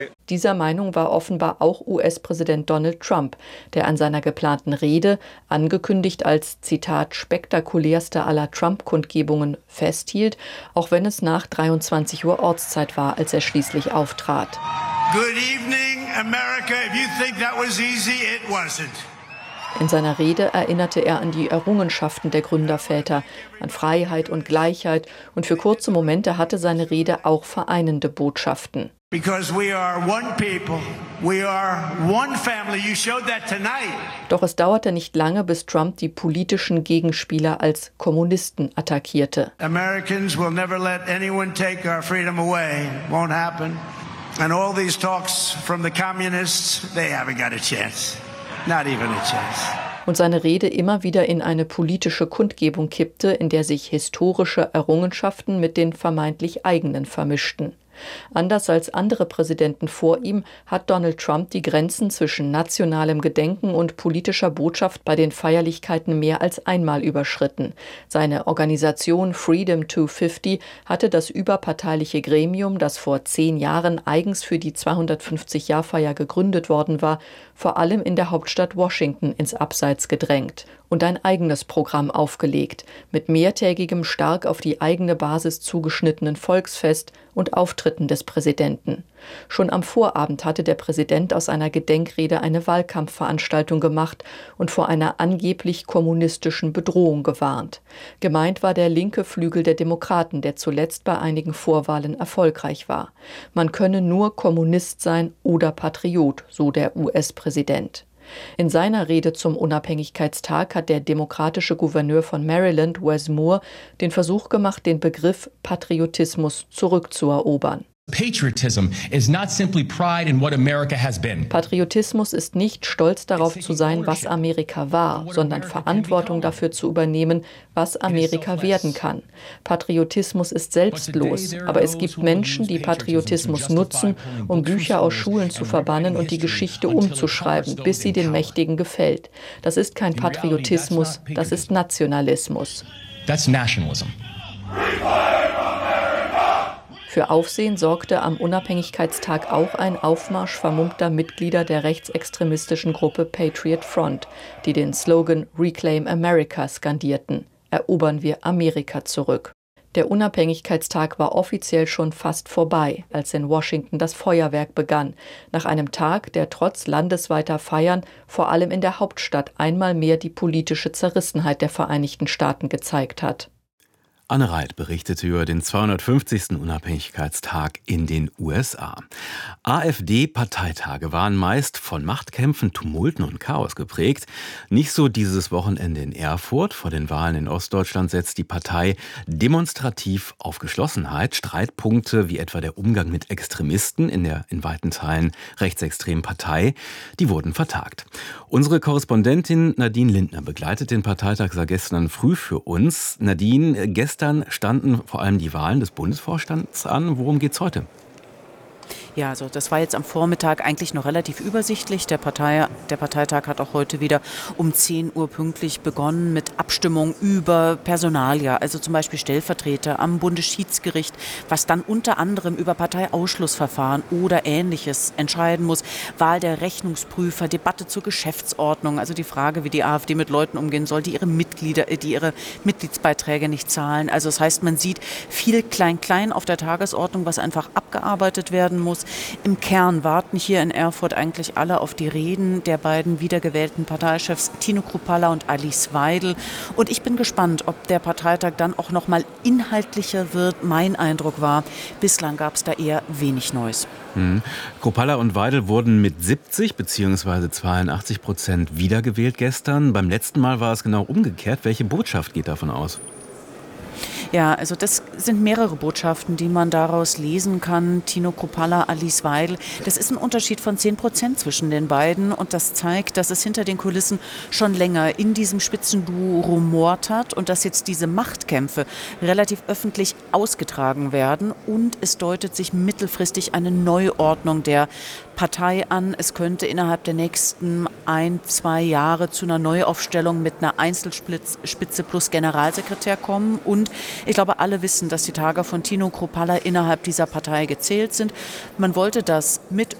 Dieser Meinung war offenbar auch US-Präsident Donald Trump, der an seiner geplanten Rede, angekündigt als, Zitat, spektakulärste aller Trump-Kundgebungen, festhielt, auch wenn es nach 23 Uhr Ortszeit war, als er schließlich auftrat. Good evening, America. If you think that was easy, it wasn't. In seiner Rede erinnerte er an die Errungenschaften der Gründerväter, an Freiheit und Gleichheit, und für kurze Momente hatte seine Rede auch vereinende Botschaften. Because we are one people, we are one family. You showed that tonight. Doch es dauerte nicht lange, bis Trump die politischen Gegenspieler als Kommunisten attackierte. Americans will never let anyone take our freedom away. Won't happen. And all these talks from the communists, they haven't got a chance. Not even a chance. Und seine Rede immer wieder in eine politische Kundgebung kippte, in der sich historische Errungenschaften mit den vermeintlich eigenen vermischten. Anders als andere Präsidenten vor ihm hat Donald Trump die Grenzen zwischen nationalem Gedenken und politischer Botschaft bei den Feierlichkeiten mehr als einmal überschritten. Seine Organisation Freedom 250 hatte das überparteiliche Gremium, das vor 10 Jahren eigens für die 250-Jahr-Feier gegründet worden war, vor allem in der Hauptstadt Washington ins Abseits gedrängt und ein eigenes Programm aufgelegt, mit mehrtägigem, stark auf die eigene Basis zugeschnittenen Volksfest und Auftritten des Präsidenten. Schon am Vorabend hatte der Präsident aus einer Gedenkrede eine Wahlkampfveranstaltung gemacht und vor einer angeblich kommunistischen Bedrohung gewarnt. Gemeint war der linke Flügel der Demokraten, der zuletzt bei einigen Vorwahlen erfolgreich war. Man könne nur Kommunist sein oder Patriot, so der US-Präsident. In seiner Rede zum Unabhängigkeitstag hat der demokratische Gouverneur von Maryland, Wes Moore, den Versuch gemacht, den Begriff Patriotismus zurückzuerobern. Patriotismus ist nicht stolz darauf zu sein, was Amerika war, sondern Verantwortung dafür zu übernehmen, was Amerika werden kann. Patriotismus ist selbstlos, aber es gibt Menschen, die Patriotismus nutzen, um Bücher aus Schulen zu verbannen und die Geschichte umzuschreiben, bis sie den Mächtigen gefällt. Das ist kein Patriotismus, das ist Nationalismus. That's nationalism. Für Aufsehen sorgte am Unabhängigkeitstag auch ein Aufmarsch vermummter Mitglieder der rechtsextremistischen Gruppe Patriot Front, die den Slogan Reclaim America skandierten: Erobern wir Amerika zurück. Der Unabhängigkeitstag war offiziell schon fast vorbei, als in Washington das Feuerwerk begann, nach einem Tag, der trotz landesweiter Feiern vor allem in der Hauptstadt einmal mehr die politische Zerrissenheit der Vereinigten Staaten gezeigt hat. Anne Reit berichtete über den 250. Unabhängigkeitstag in den USA. AfD-Parteitage waren meist von Machtkämpfen, Tumulten und Chaos geprägt. Nicht so dieses Wochenende in Erfurt. Vor den Wahlen in Ostdeutschland setzt die Partei demonstrativ auf Geschlossenheit. Streitpunkte wie etwa der Umgang mit Extremisten in der in weiten Teilen rechtsextremen Partei, die wurden vertagt. Unsere Korrespondentin Nadine Lindner begleitet den Parteitag seit gestern früh für uns. Nadine, gestern standen vor allem die Wahlen des Bundesvorstands an. Worum geht's heute? Ja, also das war jetzt am Vormittag eigentlich noch relativ übersichtlich. Der Parteitag hat auch heute wieder um 10 Uhr pünktlich begonnen mit Abstimmung über Personalia, also zum Beispiel Stellvertreter am Bundesschiedsgericht, was dann unter anderem über Parteiausschlussverfahren oder Ähnliches entscheiden muss. Wahl der Rechnungsprüfer, Debatte zur Geschäftsordnung, also die Frage, wie die AfD mit Leuten umgehen soll, die ihre Mitgliedsbeiträge nicht zahlen. Also das heißt, man sieht viel Klein-Klein auf der Tagesordnung, was einfach abgearbeitet werden muss. Im Kern warten hier in Erfurt eigentlich alle auf die Reden der beiden wiedergewählten Parteichefs Tino Kruppalla und Alice Weidel. Und ich bin gespannt, ob der Parteitag dann auch noch mal inhaltlicher wird. Mein Eindruck war, bislang gab es da eher wenig Neues. Kruppalla und Weidel wurden mit 70 bzw. 82% wiedergewählt gestern. Beim letzten Mal war es genau umgekehrt. Welche Botschaft geht davon aus? Ja, also das sind mehrere Botschaften, die man daraus lesen kann. Tino Kruppalla, Alice Weidel, das ist ein Unterschied von 10% zwischen den beiden und das zeigt, dass es hinter den Kulissen schon länger in diesem Spitzenduo rumort hat und dass jetzt diese Machtkämpfe relativ öffentlich ausgetragen werden und es deutet sich mittelfristig eine Neuordnung der Partei an. Es könnte innerhalb der nächsten 1-2 Jahre zu einer Neuaufstellung mit einer Einzelspitze plus Generalsekretär kommen. Und ich glaube, alle wissen, dass die Tage von Tino Kruppalla innerhalb dieser Partei gezählt sind. Man wollte das mit